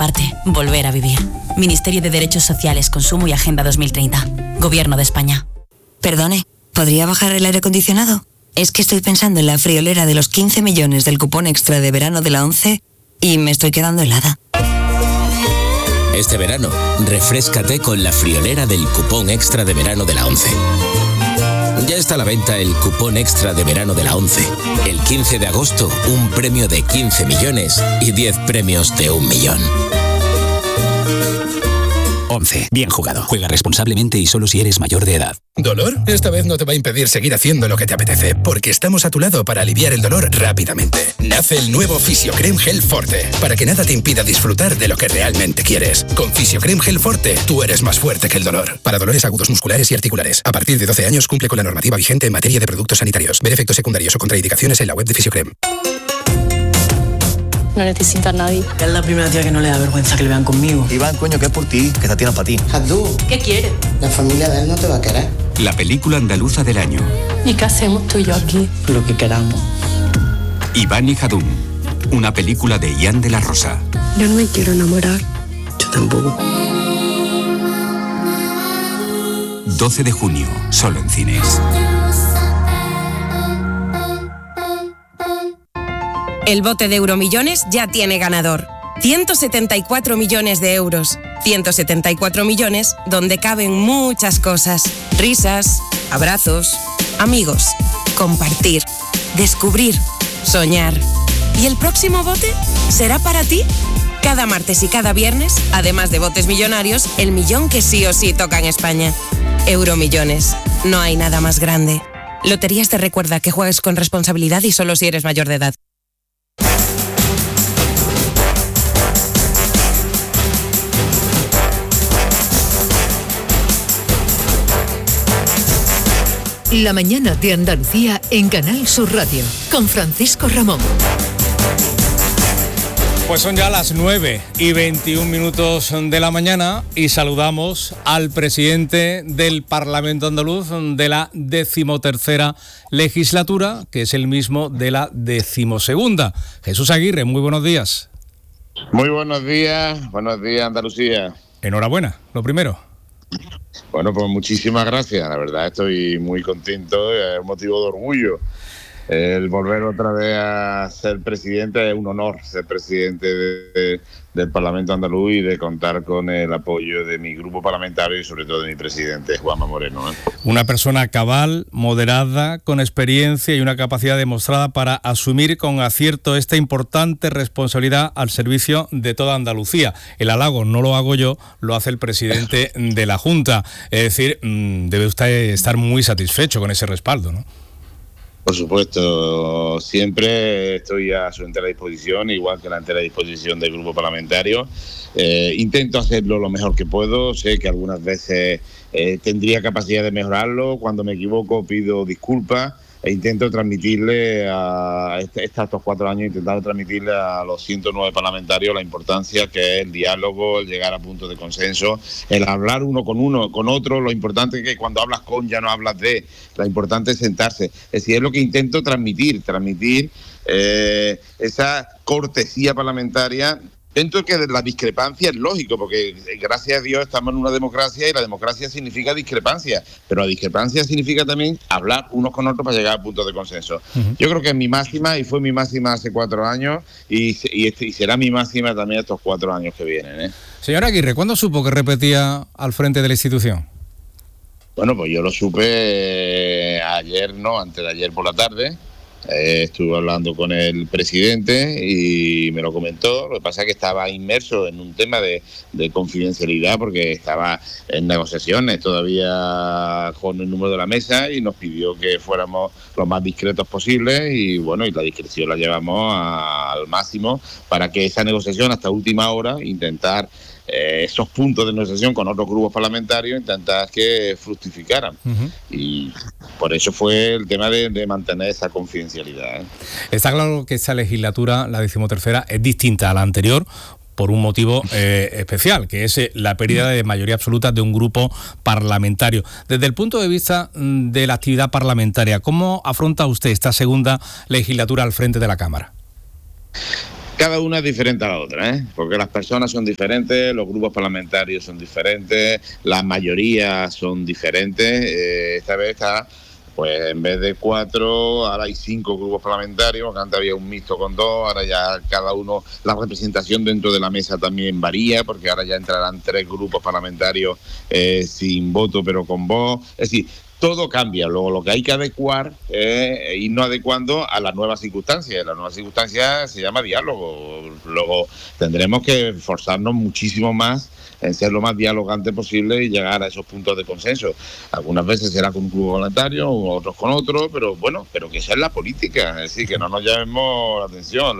parte, volver a vivir. Ministerio de Derechos Sociales, Consumo y Agenda 2030. Gobierno de España. Perdone, ¿podría bajar el aire acondicionado? Es que estoy pensando en la friolera de los 15 millones del cupón extra de verano de la ONCE y me estoy quedando helada. Este verano, refréscate con la friolera del cupón extra de verano de la ONCE. Ya está a la venta el cupón extra de verano de la ONCE. El 15 de agosto, un premio de 15 millones y 10 premios de 1 millón. ONCE. Bien jugado. Juega responsablemente y solo si eres mayor de edad. ¿Dolor? Esta vez no te va a impedir seguir haciendo lo que te apetece, porque estamos a tu lado para aliviar el dolor rápidamente. Nace el nuevo Fisiocrem Gel Forte, para que nada te impida disfrutar de lo que realmente quieres. Con Fisiocrem Gel Forte, tú eres más fuerte que el dolor. Para dolores agudos musculares y articulares. A partir de 12 años cumple con la normativa vigente en materia de productos sanitarios. Ver efectos secundarios o contraindicaciones en la web de Fisiocrem. No necesita a nadie. Es la primera tía que no le da vergüenza que le vean conmigo. Iván, coño, que es por ti, que esta tiene para ti. Abdú, ¿qué quiere? La familia de él no te va a querer. La película andaluza del año. ¿Y qué hacemos tú y yo aquí? Lo que queramos. Iván y Jadún. Una película de Ian de la Rosa. Yo no me quiero enamorar. Yo tampoco. 12 de junio, solo en cines. El bote de Euromillones ya tiene ganador. 174 millones de euros. 174 millones donde caben muchas cosas. Risas, abrazos, amigos, compartir, descubrir, soñar. ¿Y el próximo bote será para ti? Cada martes y cada viernes, además de botes millonarios, el millón que sí o sí toca en España. Euromillones. No hay nada más grande. Loterías te recuerda que juegues con responsabilidad y solo si eres mayor de edad. La mañana de Andalucía en Canal Sur Radio, con Francisco Ramón. Pues son ya las 9:21 de la mañana y saludamos al presidente del Parlamento andaluz de la 13ª legislatura, que es el mismo de la 12ª. Jesús Aguirre, muy buenos días. Muy buenos días Andalucía. Enhorabuena, lo primero. Bueno, pues muchísimas gracias, la verdad estoy muy contento, es un motivo de orgullo. El volver otra vez a ser presidente es un honor, ser presidente del Parlamento andaluz y de contar con el apoyo de mi grupo parlamentario y sobre todo de mi presidente, Juanma Moreno. Una persona cabal, moderada, con experiencia y una capacidad demostrada para asumir con acierto esta importante responsabilidad al servicio de toda Andalucía. El halago no lo hago yo, lo hace el presidente de la Junta. Es decir, debe usted estar muy satisfecho con ese respaldo, ¿no? Por supuesto, siempre estoy a su entera disposición, igual que la entera disposición del grupo parlamentario. Intento hacerlo lo mejor que puedo, sé que algunas veces tendría capacidad de mejorarlo, cuando me equivoco pido disculpas e intento transmitirle a estos 4 años, intentando transmitirle a los 109 parlamentarios la importancia que es el diálogo, el llegar a puntos de consenso, el hablar uno con otro, lo importante es que cuando hablas con ya no hablas de, lo importante es sentarse. Es decir, es lo que intento transmitir esa cortesía parlamentaria. Dentro que la discrepancia es lógico, porque gracias a Dios estamos en una democracia y la democracia significa discrepancia, pero la discrepancia significa también hablar unos con otros para llegar a puntos de consenso. Yo creo que es mi máxima y fue mi máxima hace 4 años y será mi máxima también estos 4 años que vienen. Señor Aguirre, ¿cuándo supo que repetía al frente de la institución? Bueno, pues yo lo supe antes de ayer por la tarde. Estuve hablando con el presidente y me lo comentó. Lo que pasa es que estaba inmerso en un tema de confidencialidad porque estaba en negociaciones todavía con el número de la mesa y nos pidió que fuéramos lo más discretos posible y bueno, y la discreción la llevamos al máximo para que esa negociación hasta última hora intentar esos puntos de negociación con otros grupos parlamentarios, intentar que fructificaran. Y por eso fue el tema de mantener esa confidencialidad. Está claro que esta legislatura, la 13ª, es distinta a la anterior por un motivo especial, que es la pérdida de mayoría absoluta de un grupo parlamentario. Desde el punto de vista de la actividad parlamentaria, ¿cómo afronta usted esta segunda legislatura al frente de la Cámara? Cada una es diferente a la otra, porque las personas son diferentes, los grupos parlamentarios son diferentes, las mayorías son diferentes. Esta vez está, pues en vez de 4, ahora hay 5 grupos parlamentarios, porque antes había un mixto con 2, ahora ya cada uno, la representación dentro de la mesa también varía, porque ahora ya entrarán 3 grupos parlamentarios sin voto pero con voz. Es decir, todo cambia. Luego lo que hay que adecuar es irnos adecuando a las nuevas circunstancias. La nueva circunstancia se llama diálogo. Luego tendremos que esforzarnos muchísimo más en ser lo más dialogante posible y llegar a esos puntos de consenso. Algunas veces será con un grupo parlamentario, otros con otro, pero bueno, pero que sea en la política, es decir, que no nos llamemos la atención.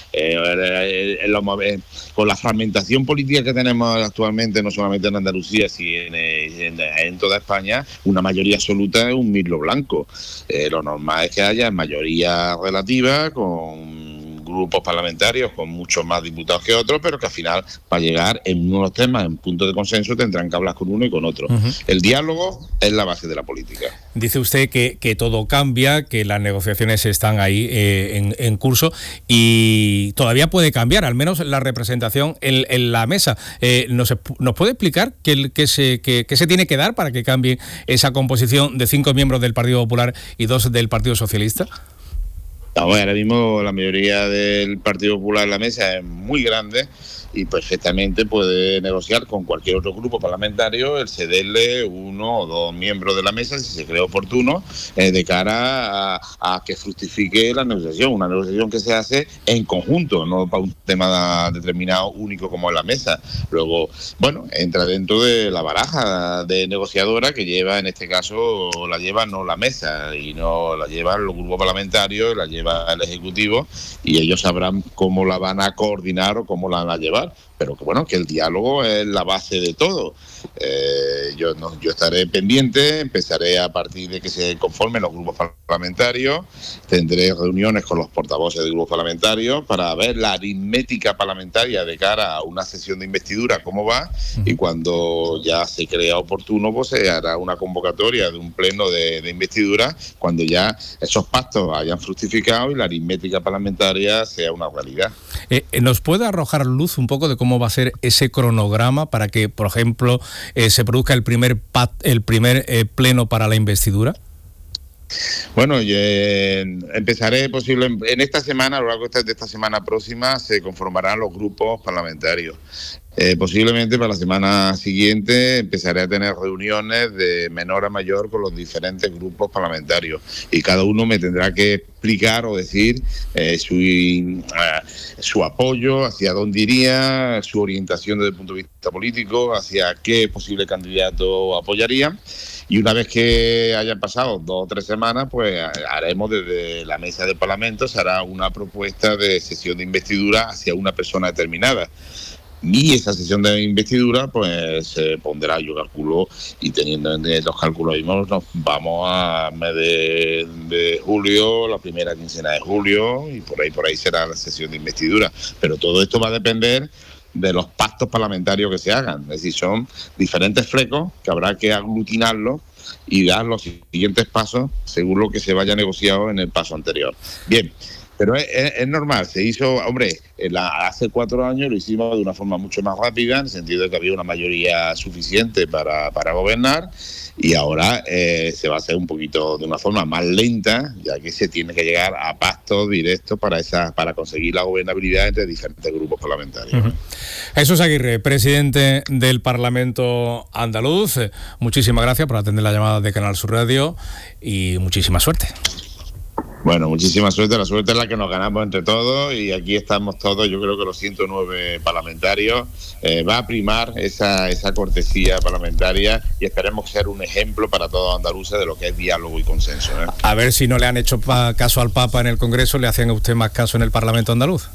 Con la fragmentación política que tenemos actualmente, no solamente en Andalucía, sino en toda España, una mayoría absoluta es un mirlo blanco. Lo normal es que haya mayoría relativa con grupos parlamentarios con muchos más diputados que otros, pero que al final, para llegar en unos temas, en puntos de consenso, tendrán que hablar con uno y con otro. El diálogo es la base de la política. Dice usted que todo cambia, que las negociaciones están ahí en curso y todavía puede cambiar, al menos la representación en la mesa. ¿Nos puede explicar qué se tiene que dar para que cambie esa composición de 5 miembros del Partido Popular y 2 del Partido Socialista? Ahora mismo la mayoría del Partido Popular en la mesa es muy grande y perfectamente puede negociar con cualquier otro grupo parlamentario el cederle 1 o 2 miembros de la mesa, si se cree oportuno, de cara a que fructifique la negociación. Una negociación que se hace en conjunto, no para un tema determinado único como es la mesa. Luego, bueno, entra dentro de la baraja de negociadora que lleva, en este caso, la lleva no la mesa, y no la llevan los grupos parlamentarios, la lleva el Ejecutivo, y ellos sabrán cómo la van a coordinar o cómo la van a llevar. Pero que bueno, que el diálogo es la base de todo. Yo estaré pendiente, empezaré a partir de que se conformen los grupos parlamentarios, tendré reuniones con los portavoces de grupos parlamentarios para ver la aritmética parlamentaria de cara a una sesión de investidura, cómo va, y cuando ya se crea oportuno, pues se hará una convocatoria de un pleno de investidura, cuando ya esos pactos hayan fructificado y la aritmética parlamentaria sea una realidad. ¿Nos puede arrojar luz un poco de cómo va a ser ese cronograma para que, por ejemplo, se produzca el primer pleno para la investidura? Bueno, empezaré en esta semana, a lo largo de esta semana próxima, se conformarán los grupos parlamentarios. Posiblemente para la semana siguiente empezaré a tener reuniones de menor a mayor con los diferentes grupos parlamentarios y cada uno me tendrá que explicar o decir su apoyo, hacia dónde iría, su orientación desde el punto de vista político, hacia qué posible candidato apoyaría. Y una vez que hayan pasado 2 o 3 semanas, pues haremos desde la mesa del Parlamento, se hará una propuesta de sesión de investidura hacia una persona determinada. Y esa sesión de investidura, pues se pondrá, yo calculo, y teniendo los cálculos mismos, nos vamos a mes de julio, la primera quincena de julio, y por ahí será la sesión de investidura. Pero todo esto va a depender de los pactos parlamentarios que se hagan. Es decir, son diferentes flecos que habrá que aglutinarlos y dar los siguientes pasos según lo que se vaya negociado en el paso anterior. Bien. Pero es normal, se hizo, hombre, hace 4 años lo hicimos de una forma mucho más rápida, en el sentido de que había una mayoría suficiente para gobernar, y ahora se va a hacer un poquito de una forma más lenta, ya que se tiene que llegar a pactos directos para conseguir la gobernabilidad entre diferentes grupos parlamentarios. Jesús Aguirre, presidente del Parlamento andaluz, muchísimas gracias por atender la llamada de Canal Sur Radio y muchísima suerte. Bueno, muchísima suerte. La suerte es la que nos ganamos entre todos y aquí estamos todos. Yo creo que los 109 parlamentarios va a primar esa cortesía parlamentaria y esperemos ser un ejemplo para todos los andaluces de lo que es diálogo y consenso. A ver si no le han hecho caso al Papa en el Congreso, le hacen a usted más caso en el Parlamento andaluz.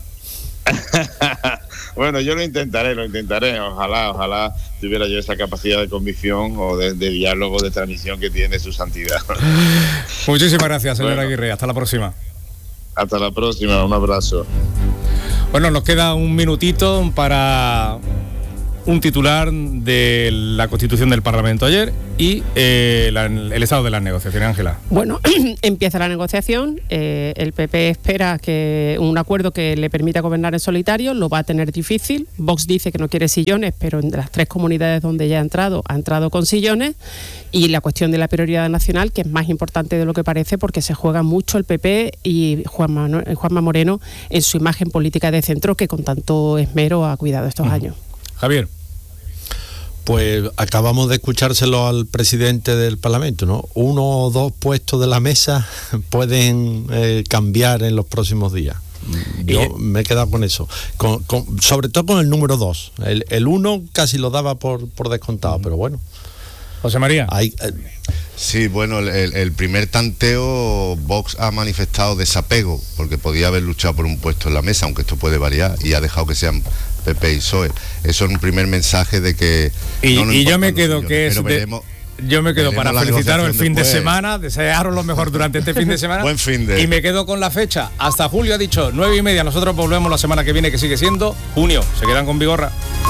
Bueno, yo lo intentaré. Ojalá tuviera yo esa capacidad de convicción o de diálogo, de transmisión que tiene su santidad. Muchísimas gracias, señor Aguirre. Hasta la próxima. Hasta la próxima. Un abrazo. Bueno, nos queda un minutito para un titular de la Constitución del Parlamento ayer y el estado de las negociaciones. Ángela. Bueno, empieza la negociación. El PP espera que un acuerdo que le permita gobernar en solitario. Lo va a tener difícil. Vox dice que no quiere sillones, pero en las 3 comunidades donde ya ha entrado con sillones. Y la cuestión de la prioridad nacional, que es más importante de lo que parece, porque se juega mucho el PP y Juanma Moreno en su imagen política de centro, que con tanto esmero ha cuidado estos años. Javier. Pues acabamos de escuchárselo al presidente del Parlamento, ¿no? 1 o 2 puestos de la mesa pueden cambiar en los próximos días. Yo me he quedado con eso, sobre todo con el número 2. El 1 casi lo daba por descontado, pero bueno. José María. Sí, bueno, el primer tanteo, Vox ha manifestado desapego, porque podía haber luchado por un puesto en la mesa, aunque esto puede variar, y ha dejado que sean PP y PSOE. Eso es un primer mensaje de que... Y yo me quedo veremos para felicitaros el fin de semana, desearos lo mejor durante este fin de semana. Buen fin de... Y me quedo con la fecha. Hasta julio ha dicho 9:30. Nosotros volvemos la semana que viene, que sigue siendo junio. Se quedan con Vigorra.